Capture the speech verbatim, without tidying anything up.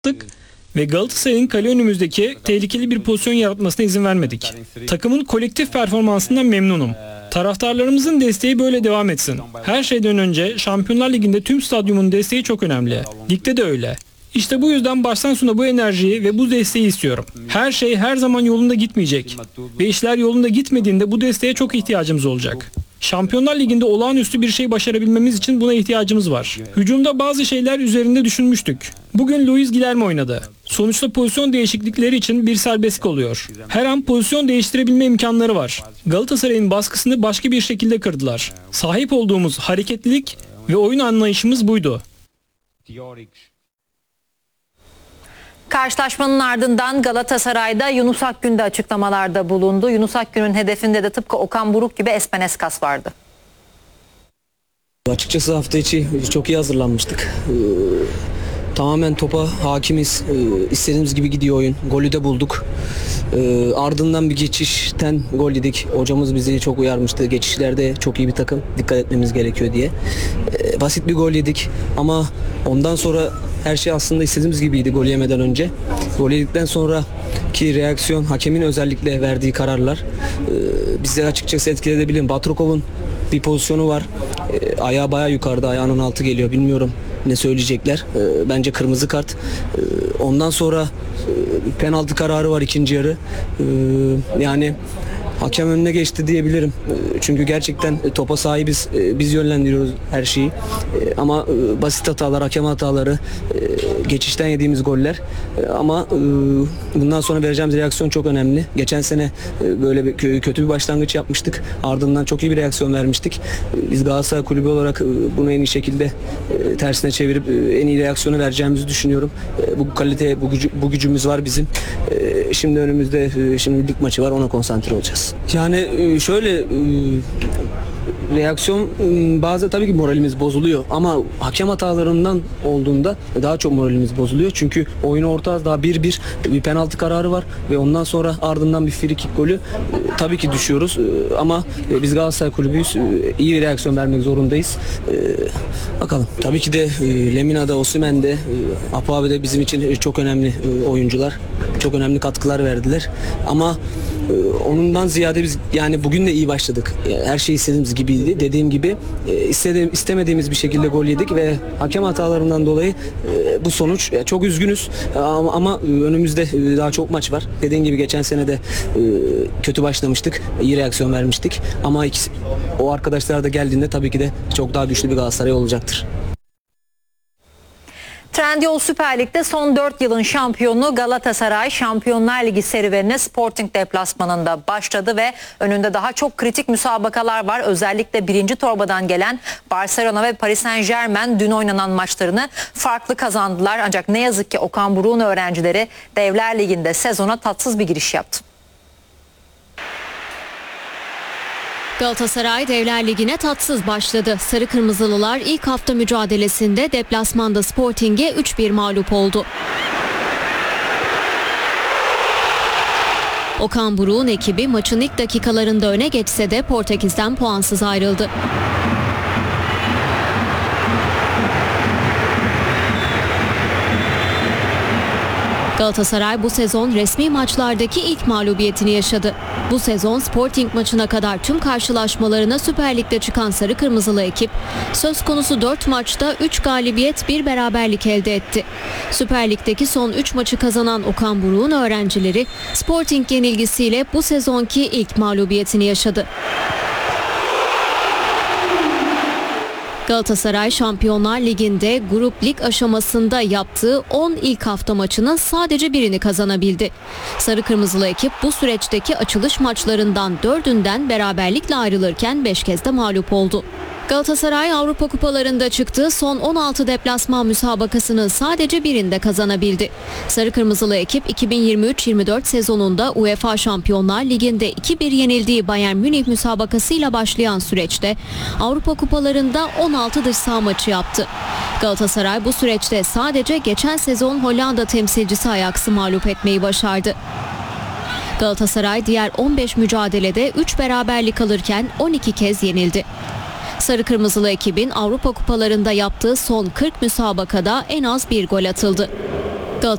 ve Galatasaray'ın kale önümüzdeki tehlikeli bir pozisyon yaratmasına izin vermedik. Takımın kolektif performansından memnunum. Taraftarlarımızın desteği böyle devam etsin. Her şeyden önce Şampiyonlar Ligi'nde tüm stadyumun desteği çok önemli. Ligde de öyle. İşte bu yüzden baştan sona bu enerjiyi ve bu desteği istiyorum. Her şey her zaman yolunda gitmeyecek. Ve işler yolunda gitmediğinde bu desteğe çok ihtiyacımız olacak. Şampiyonlar Ligi'nde olağanüstü bir şey başarabilmemiz için buna ihtiyacımız var. Hücumda bazı şeyler üzerinde düşünmüştük. Bugün Luis Guilherme oynadı. Sonuçta pozisyon değişiklikleri için bir serbestlik oluyor. Her an pozisyon değiştirebilme imkanları var. Galatasaray'ın baskısını başka bir şekilde kırdılar. Sahip olduğumuz hareketlilik ve oyun anlayışımız buydu. Karşılaşmanın ardından Galatasaray'da Yunus Akgün de açıklamalarda bulundu. Yunus Akgün'ün hedefinde de tıpkı Okan Buruk gibi Espeneskas vardı. Açıkçası hafta içi çok iyi hazırlanmıştık. Ee, tamamen topa hakimiz. Ee, istediğimiz gibi gidiyor oyun. Golü de bulduk. Ee, ardından bir geçişten gol yedik. Hocamız bizi çok uyarmıştı. Geçişlerde çok iyi bir takım. Dikkat etmemiz gerekiyor diye. Ee, basit bir gol yedik. Ama ondan sonra her şey aslında istediğimiz gibiydi gol yemeden önce. Gol yedikten sonraki reaksiyon, hakemin özellikle verdiği kararlar e, bizi açıkçası etkileyebilir. Batrokov'un bir pozisyonu var. E, ayağı bayağı yukarıda, ayağının altı geliyor. Bilmiyorum ne söyleyecekler. E, bence kırmızı kart. E, ondan sonra e, penaltı kararı var ikinci yarı. E, yani hakem önüne geçti diyebilirim. Çünkü gerçekten topa sahibiz. Biz yönlendiriyoruz her şeyi. Ama basit hatalar, hakem hataları, geçişten yediğimiz goller. Ama bundan sonra vereceğimiz reaksiyon çok önemli. Geçen sene böyle bir kötü bir başlangıç yapmıştık. Ardından çok iyi bir reaksiyon vermiştik. Biz Galatasaray Kulübü olarak bunu en iyi şekilde tersine çevirip en iyi reaksiyonu vereceğimizi düşünüyorum. Bu kalite, bu, gücü, bu gücümüz var bizim. Şimdi önümüzde şimdi lig maçı var, ona konsantre olacağız. Yani şöyle reaksiyon bazı tabii ki moralimiz bozuluyor ama hakem hatalarından olduğunda daha çok moralimiz bozuluyor. Çünkü oyunu orta daha bir bir bir penaltı kararı var ve ondan sonra ardından bir free kick golü tabii ki düşüyoruz ama biz Galatasaray Kulübüyüz. İyi bir reaksiyon vermek zorundayız. Bakalım. Tabii ki de Lemina'da, Osimhen'de, Apo abi de bizim için çok önemli oyuncular. Çok önemli katkılar verdiler. Ama onundan ziyade biz yani bugün de iyi başladık. Her şey istediğimiz gibiydi. Dediğim gibi istediğim, istemediğimiz bir şekilde gol yedik ve hakem hatalarından dolayı bu sonuç. Çok üzgünüz ama, ama önümüzde daha çok maç var. Dediğim gibi geçen sene de kötü başlamıştık. İyi reaksiyon vermiştik. Ama ikisi, o arkadaşlar da geldiğinde tabii ki de çok daha güçlü bir Galatasaray olacaktır. Trendyol Süper Lig'de son dört yılın şampiyonu Galatasaray Şampiyonlar Ligi serüvenine Sporting deplasmanında başladı ve önünde daha çok kritik müsabakalar var. Özellikle birinci torbadan gelen Barcelona ve Paris Saint-Germain dün oynanan maçlarını farklı kazandılar. Ancak ne yazık ki Okan Buruk'un öğrencileri Devler Ligi'nde sezona tatsız bir giriş yaptı. Galatasaray Devler Ligi'ne tatsız başladı. Sarı Kırmızılılar ilk hafta mücadelesinde deplasmanda Sporting'e üç bir mağlup oldu. Okan Buruk'un ekibi maçın ilk dakikalarında öne geçse de Portekiz'den puansız ayrıldı. Galatasaray bu sezon resmi maçlardaki ilk mağlubiyetini yaşadı. Bu sezon Sporting maçına kadar tüm karşılaşmalarına Süper Lig'de çıkan Sarı Kırmızılı ekip söz konusu dört maçta üç galibiyet bir beraberlik elde etti. Süper Lig'deki son üç maçı kazanan Okan Buruk'un öğrencileri Sporting yenilgisiyle bu sezonki ilk mağlubiyetini yaşadı. Galatasaray Şampiyonlar Ligi'nde grup lig aşamasında yaptığı on ilk hafta maçının sadece birini kazanabildi. Sarı Kırmızılı ekip bu süreçteki açılış maçlarından dördünden beraberlikle ayrılırken beş kez de mağlup oldu. Galatasaray Avrupa Kupalarında çıktığı son on altı deplasman müsabakasının sadece birinde kazanabildi. Sarı Kırmızılı ekip iki bin yirmi üç yirmi dört sezonunda UEFA Şampiyonlar Ligi'nde iki bir yenildiği Bayern Münih müsabakasıyla başlayan süreçte Avrupa Kupalarında on altı dış saha maçı yaptı. Galatasaray bu süreçte sadece geçen sezon Hollanda temsilcisi Ajax'ı mağlup etmeyi başardı. Galatasaray diğer on beş mücadelede üç beraberlik alırken on iki kez yenildi. Sarı Kırmızılı ekibin Avrupa Kupalarında yaptığı son kırk müsabakada en az bir gol atıldı.